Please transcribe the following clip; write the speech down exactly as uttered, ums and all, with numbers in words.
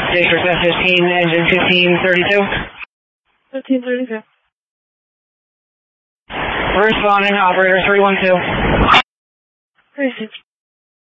Stage request fifteen, engine fifteen thirty-two. fifteen thirty-two. Responding, operator three one two. Received.